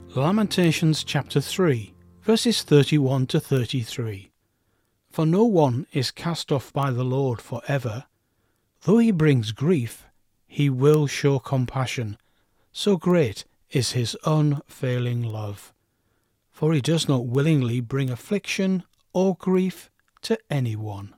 Lamentations chapter 3, verses 31 to 33. For no one is cast off by the Lord for ever. Though he brings grief, he will show compassion. So great is his unfailing love. For he does not willingly bring affliction or grief to anyone.